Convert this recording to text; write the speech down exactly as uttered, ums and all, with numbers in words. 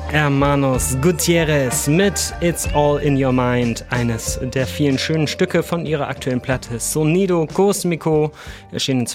Hermanos Gutierrez mit It's All in Your Mind, eines der vielen schönen Stücke von ihrer aktuellen Platte Sonido Cósmico, erschienen